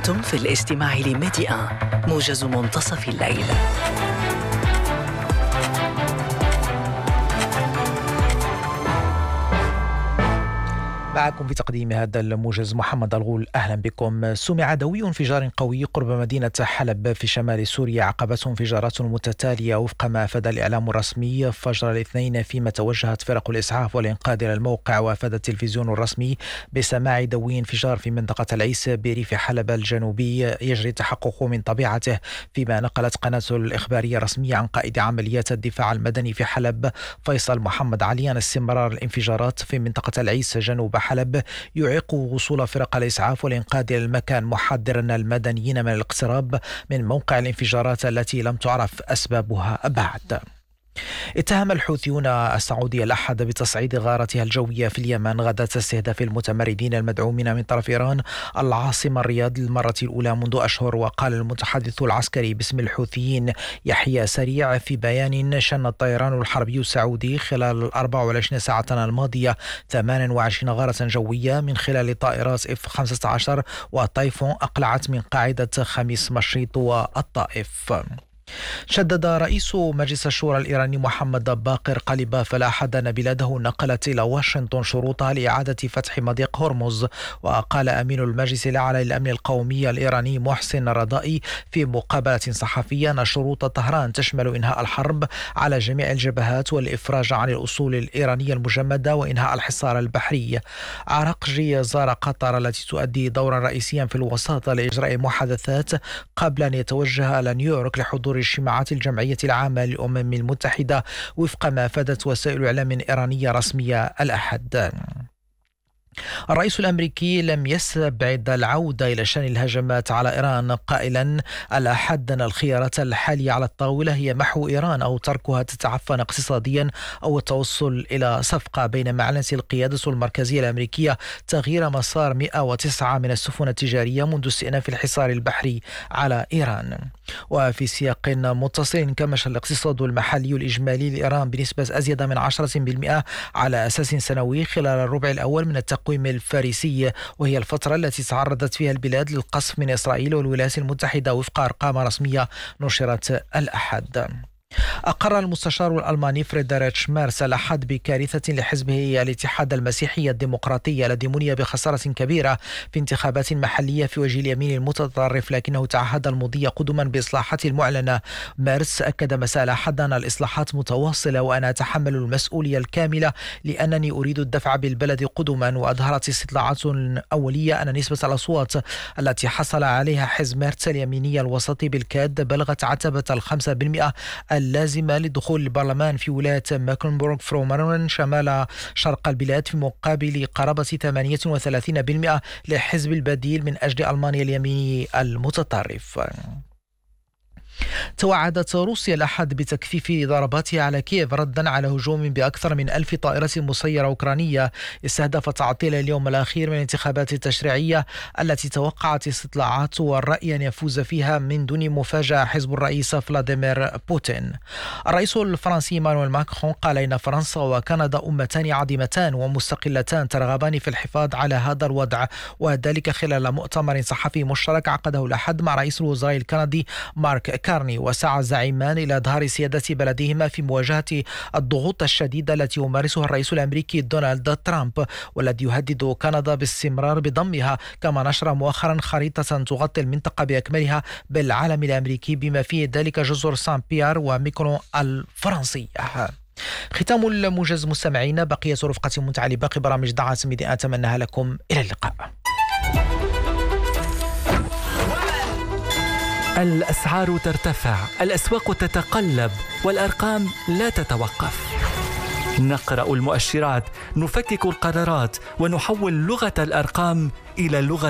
أنتم في الاستماع لميديا موجز منتصف الليل. معكم في تقديم هذا الموجز محمد الغول. أهلا بكم. سمع دوي انفجار قوي قرب مدينة حلب في شمال سوريا عقبته انفجارات متتالية وفق ما أفاد الإعلام الرسمي فجر الاثنين، فيما توجهت فرق الإسعاف والإنقاذ إلى الموقع. وأفاد التلفزيون الرسمي بسماع دوي انفجار في منطقة العيس بريف حلب الجنوبي يجري التحقق من طبيعته، فيما نقلت قناة الإخبارية الرسمية عن قائد عمليات الدفاع المدني في حلب فيصل محمد علي أن استمرار الانفجارات في منطقة العيس جنوب حلب يعيق وصول فرق الإسعاف والإنقاذ إلى المكان، محذرا المدنيين من الاقتراب من موقع الانفجارات التي لم تعرف أسبابها بعد. اتهم الحوثيون السعودية الأحد بتصعيد غارتها الجوية في اليمن غدا استهداف المتمردين المدعومين من طرف إيران العاصمة الرياض للمرة الأولى منذ أشهر. وقال المتحدث العسكري باسم الحوثيين يحيى سريع في بيان: شن الطيران الحربي السعودي خلال 24 ساعة الماضية 28 غارة جوية من خلال طائرات F-15 وطيفون أقلعت من قاعدة خميس مشيط والطائف. شدد رئيس مجلس الشورى الإيراني محمد باقر قليباف الأحد أن بلاده نقلت إلى واشنطن شروطها لإعادة فتح مضيق هرمز. وقال أمين المجلس الأعلى للأمن القومي الإيراني محسن رضائي في مقابلة صحفية أن شروط طهران تشمل إنهاء الحرب على جميع الجبهات والإفراج عن الأصول الإيرانية المجمدة وإنهاء الحصار البحري. عراقجي زار قطر التي تؤدي دورا رئيسيا في الوساطة لإجراء محادثات قبل أن يتوجه إلى نيويورك لحضور اجتماعات الجمعية العامة للأمم المتحدة وفق ما أفادت وسائل إعلام إيرانية رسمية الأحد. الرئيس الأمريكي لم يستبعد العودة إلى شأن الهجمات على إيران، قائلا الأحد أن الخيارات الحالية على الطاولة هي محو إيران أو تركها تتعفن اقتصاديا أو التوصل إلى صفقة، بينما أعلنت القيادة المركزية الأمريكية تغيير مسار 109 من السفن التجارية منذ استئناف الحصار البحري على إيران. وفي سياق متصل انكمش الاقتصاد المحلي الإجمالي لإيران بنسبة أزيد من 10% على أساس سنوي خلال الربع الأول من التقويم الفارسي، وهي الفترة التي تعرضت فيها البلاد للقصف من إسرائيل والولايات المتحدة وفق أرقام رسمية نشرت الأحد. أقر المستشار الألماني فريدريتش ميرس الأحد بكارثة لحزبه الاتحاد المسيحي الديمقراطي الذي مني بخسارة كبيرة في انتخابات محلية في وجه اليمين المتطرف، لكنه تعهد المضي قدما بإصلاحات المعلنة. ميرس أكد مساء الأحد أن الإصلاحات متواصلة وأنا أتحمل المسؤولية الكاملة لأنني أريد الدفع بالبلد قدما. وأظهرت استطلاعات أولية أن نسبة الأصوات التي حصل عليها حزب ميرس اليميني الوسطي بالكاد بلغت عتبة 5% اللازمة لدخول البرلمان في ولاية ماكلنبورغ-فرومرن شمال شرق البلاد، في مقابل قرابة 38% لحزب البديل من أجل ألمانيا اليميني المتطرف. توعدت روسيا الأحد بتكثيف ضرباتها على كييف ردا على هجوم بأكثر من 1000 طائرة مسيرة أوكرانية استهدف تعطيل اليوم الأخير من الانتخابات التشريعية التي توقعت استطلاعات والرأي أن يفوز فيها من دون مفاجأة حزب الرئيس فلاديمير بوتين. الرئيس الفرنسي إيمانويل ماكرون قال إن فرنسا وكندا أمتان عظيمتان ومستقلتان ترغبان في الحفاظ على هذا الوضع، وذلك خلال مؤتمر صحفي مشترك عقده الأحد مع رئيس الوزراء الكندي مارك كارني. وسعى الزعيمان إلى إظهار سيادة بلدهما في مواجهة الضغوط الشديدة التي يمارسها الرئيس الأمريكي دونالد ترامب والذي يهدد كندا باستمرار بضمها، كما نشر مؤخرا خريطة تغطي المنطقة بأكملها بالعالم الأمريكي بما فيه ذلك جزر سان بيير وميكونو الفرنسية. ختام الموجز مستمعين، بقية رفقة ممتعة لباقي برامج دعات ميديا أتمنى لكم إلى اللقاء. الأسعار ترتفع، الأسواق تتقلب، والأرقام لا تتوقف. نقرأ المؤشرات، نفكك القرارات، ونحول لغة الأرقام إلى لغة